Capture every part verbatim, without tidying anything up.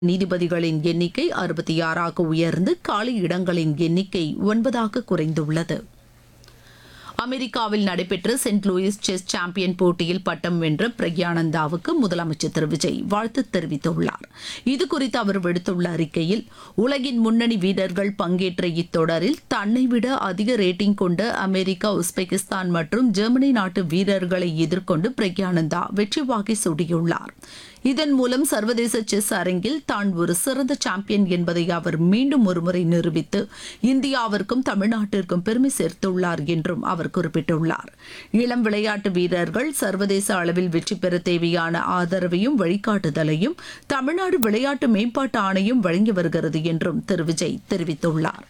நீதிபதிகளின் எண்ணிக்கை அறுபத்தி ஆறாக உயர்ந்து காலி இடங்களின் எண்ணிக்கை ஒன்பதாக குறைந்துள்ளது. அமெரிக்காவில் நடைபெற்ற செயின்ட் லூயிஸ் செஸ் சாம்பியன் போட்டியில் பட்டம் வென்ற பிரக்யானந்தாவுக்கு முதலமைச்சர் திரு விஜய் வாழ்த்து தெரிவித்துள்ளார். இதுகுறித்து அவர் விடுத்துள்ள அறிக்கையில், உலகின் முன்னணி வீரர்கள் பங்கேற்ற இத்தொடரில் தன்னை விட அதிக ரேட்டிங் கொண்ட அமெரிக்கா, உஸ்பெகிஸ்தான் மற்றும் ஜெர்மனி நாட்டு வீரர்களை எதிர்கொண்டு பிரக்யானந்தா வெற்றி வாகை சூடியுள்ளார். இதன் மூலம் சர்வதேச செஸ் அரங்கில் தான் ஒரு சிறந்த சாம்பியன் என்பதை அவர் மீண்டும் ஒருமுறை நிரூபித்து இந்தியாவிற்கும் தமிழ்நாட்டிற்கும் பெருமை சேர்த்துள்ளார் என்றும் அவர் குறிப்பிட்டுள்ளார். இளம் விளையாட்டு வீரர்கள் சர்வதேச அளவில் வெற்றி பெற தேவையான ஆதரவையும் வழிகாட்டுதலையும் தமிழ்நாடு விளையாட்டு மேம்பாட்டு ஆணையம் வழங்கி வருகிறது என்றும் திரு விஜய் தெரிவித்துள்ளார்.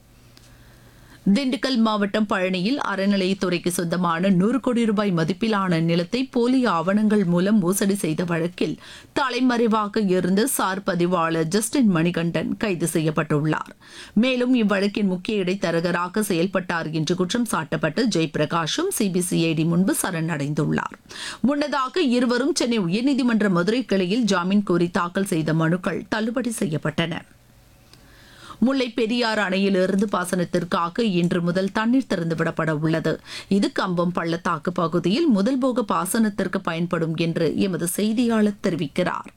திண்டுக்கல் மாவட்டம் பழனியில் அறநிலையத்துறைக்கு சொந்தமான நூறு கோடி ரூபாய் மதிப்பிலான நிலத்தை போலி ஆவணங்கள் மூலம் மோசடி செய்த வழக்கில் தலைமறைவாக இருந்த சார் பதிவாளர் ஜஸ்டின் மணிகண்டன் கைது செய்யப்பட்டுள்ளார். மேலும் இவ்வழக்கின் முக்கிய இடைத்தரகராக செயல்பட்டார் என்று குற்றம் சாட்டப்பட்டு ஜெயபிரகாஷும் சிபிசிஐடி முன்பு சரணடைந்துள்ளார். முன்னதாக இருவரும் சென்னை உயர்நீதிமன்ற மதுரை கிளையில் ஜாமீன் கோரி தாக்கல் செய்த மனுக்கள் தள்ளுபடி செய்யப்பட்டன. முல்லை பெரியாறு அணையிலிருந்து பாசனத்திற்காக இன்று முதல் தண்ணீர் திறந்துவிடப்பட உள்ளது. இது கம்பம் பள்ளத்தாக்கு பகுதியில் முதல் போக பாசனத்திற்கு பயன்படும் என்று எமது செய்தியாளர் தெரிவிக்கிறார்.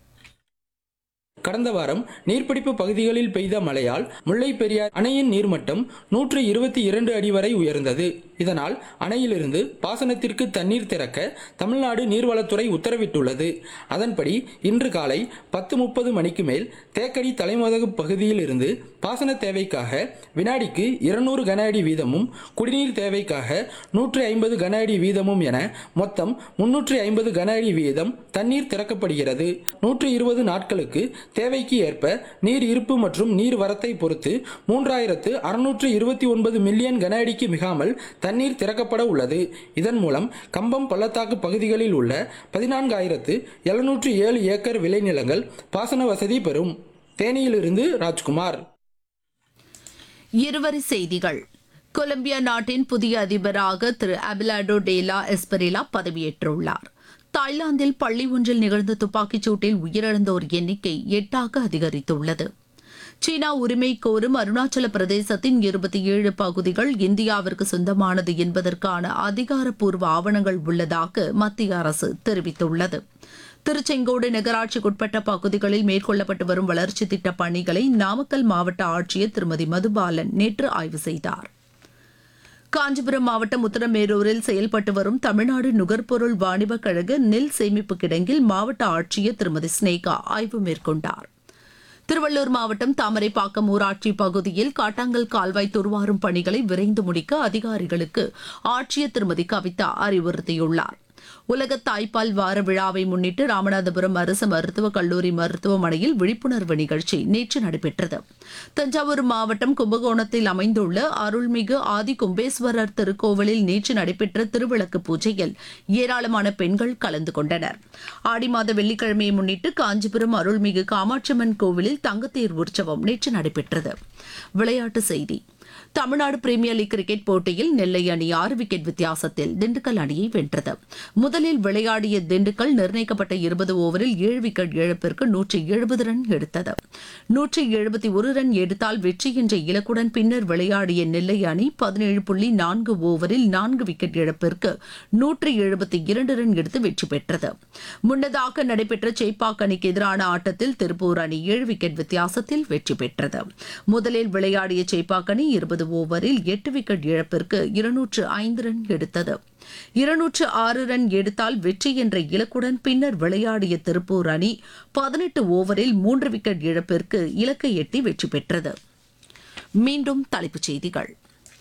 கடந்த வாரம் நீர்பிடிப்பு பகுதிகளில் பெய்த மழையால் முல்லை பெரியார் அணையின் நீர்மட்டம் நூற்று இருபத்தி இரண்டு அடி வரை உயர்ந்தது. இதனால் அணையிலிருந்து பாசனத்திற்கு தண்ணீர் திறக்க தமிழ்நாடு நீர்வளத்துறை உத்தரவிட்டுள்ளது. அதன்படி இன்று காலை பத்து முப்பது மணிக்கு மேல் தேக்கடி தலைமதகு பகுதியில் இருந்து பாசன தேவைக்காக வினாடிக்கு இருநூறு கன அடி வீதமும், குடிநீர் தேவைக்காக நூற்றி ஐம்பது கன அடி வீதமும் என மொத்தம் முன்னூற்றி ஐம்பது கன அடி வீதம் தண்ணீர் திறக்கப்படுகிறது. நூற்றி இருபது நாட்களுக்கு தேவைக்கு ஏற்ப நீர் இருப்பு மற்றும் நீர் வரத்தை பொறுத்து மூன்றாயிரத்து அறுநூற்று இருபத்தி ஒன்பது மில்லியன் கன அடிக்கு மிகாமல் தண்ணீர் திறக்கப்பட உள்ளது. இதன் மூலம் கம்பம் பள்ளத்தாக்கு பகுதிகளில் உள்ள பதினான்காயிரத்து எழுநூற்று ஏழு ஏக்கர் விளைநிலங்கள் பாசன வசதி பெறும். தேனியிலிருந்து ராஜ்குமார். இருவரி செய்திகள். கொலம்பியா நாட்டின் புதிய அதிபராக திரு அபிலாடோ டேலா எஸ்பெரிலா பதவியேற்றுள்ளார். தாய்லாந்தில் பள்ளி ஒன்றில் நிகழ்ந்த துப்பாக்கிச் சூட்டில் உயிரிழந்தோர் எண்ணிக்கை எட்டாக அதிகரித்துள்ளது. சீனா உரிமை கோரும் அருணாச்சல பிரதேசத்தின் இருபத்தி ஏழு பகுதிகள் இந்தியாவிற்கு சொந்தமானது என்பதற்கான அதிகாரப்பூர்வ ஆவணங்கள் உள்ளதாக மத்திய அரசு தெரிவித்துள்ளது. திருச்செங்கோடு நகராட்சிக்குட்பட்ட பகுதிகளில் மேற்கொள்ளப்பட்டு வரும் வளர்ச்சித் திட்டப் பணிகளை நாமக்கல் மாவட்ட ஆட்சியர் திருமதி மதுபாலன் நேற்று ஆய்வு செய்தார். காஞ்சிபுரம் மாவட்டம் உத்தரமேரூரில் செயல்பட்டு வரும் தமிழ்நாடு நுகர்பொருள் வாணிபக் கழக நெல் சேமிப்பு கிடங்கில் மாவட்ட ஆட்சியர் திருமதி ஸ்னேகா ஆய்வு மேற்கொண்டார். திருவள்ளூர் மாவட்டம் தாமரைப்பாக்கம் ஊராட்சி பகுதியில் காட்டாங்கல் கால்வாய் துர்வாரும் பணிகளை விரைந்து முடிக்க அதிகாரிகளுக்கு ஆட்சியர் திருமதி கவிதா அறிவுறுத்தியுள்ளார். உலக தாய்ப்பால் வார விழாவை முன்னிட்டு ராமநாதபுரம் அரசு மருத்துவக் கல்லூரி மருத்துவமனையில் விழிப்புணர்வு நிகழ்ச்சி நேற்று நடைபெற்றது. தஞ்சாவூர் மாவட்டம் கும்பகோணத்தில் அமைந்துள்ள அருள்மிகு ஆதி கும்பேஸ்வரர் திருக்கோவிலில் நேற்று நடைபெற்ற திருவிளக்கு பூஜையில் ஏராளமான பெண்கள் கலந்து கொண்டனர். ஆடி மாத வெள்ளிக்கிழமையை முன்னிட்டு காஞ்சிபுரம் அருள்மிகு காமாட்சியம்மன் கோவிலில் தங்கத்தேர் உற்சவம் நேற்று நடைபெற்றது. விளையாட்டுச் செய்தி. தமிழ்நாடு பிரீமியர் லீக் கிரிக்கெட் போட்டியில் நெல்லை அணி ஆறு விக்கெட் வித்தியாசத்தில் திண்டுக்கல் அணியை வென்றது. முதலில் விளையாடிய திண்டுக்கல் நிர்ணயிக்கப்பட்ட இருபது ஓவரில் ஏழு விக்கெட் இழப்பிற்கு நூற்றி எழுபது ரன் எடுத்தது. நூற்றி எழுபத்தி ஒரு ரன் எடுத்தால் வெற்றி என்ற இலக்குடன் பின்னர் விளையாடிய நெல்லை அணி பதினேழு புள்ளி நான்கு ஓவரில் நான்கு விக்கெட் இழப்பிற்கு நூற்றி எழுபத்தி இரண்டு ரன் எடுத்து வெற்றி பெற்றது. முன்னதாக நடைபெற்ற சேப்பாக் அணிக்கு எதிரான ஆட்டத்தில் திருப்பூர் அணி ஏழு விக்கெட் வித்தியாசத்தில் வெற்றி பெற்றது. முதலில் விளையாடிய சேப்பாக் அணி இருபது ஓவரில் எட்டு விக்கெட் இழப்பிற்கு இருநூற்று ஐந்து ரன் எடுத்தது. இருநூற்று ஆறு ரன் எடுத்தால் வெற்றி என்ற இலக்குடன் பின்னர் விளையாடிய திருப்பூர் அணி பதினெட்டு ஓவரில் மூன்று விக்கெட் இழப்பிற்கு இலக்கை எட்டி வெற்றி பெற்றது. மீண்டும் தலைப்புச் செய்திகள்.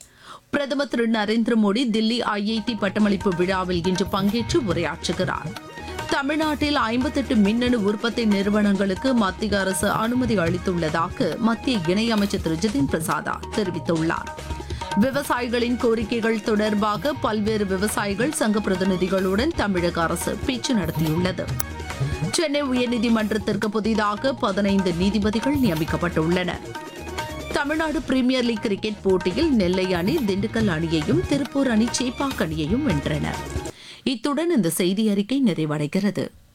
பிரதமர் திரு நரேந்திர மோடி தில்லி ஐஐடி பட்டமளிப்பு விழாவில் இன்று பங்கேற்று உரையாற்றுகிறார். தமிழ்நாட்டில் ஐம்பத்தெட்டு மின்னணு உற்பத்தி நிறுவனங்களுக்கு மத்திய அரசு அனுமதி அளித்துள்ளதாக மத்திய இணையமைச்சர் திரு ஜிதின் பிரசாதா தெரிவித்துள்ளார். விவசாயிகளின் கோரிக்கைகள் தொடர்பாக பல்வேறு விவசாயிகள் சங்க பிரதிநிதிகளுடன் தமிழக அரசு பேச்சு நடத்தியுள்ளது. சென்னை உயர்நீதிமன்றத்திற்கு புதிதாக பதினைந்து நீதிபதிகள் நியமிக்கப்பட்டுள்ளனர். தமிழ்நாடு பிரீமியர் லீக் கிரிக்கெட் போட்டியில் நெல்லை அணி திண்டுக்கல் அணியையும் திருப்பூர் அணி சேப்பாக் அணியையும் வென்றன. இத்துடன் இந்த செய்தி அறிக்கை நிறைவடைகிறது.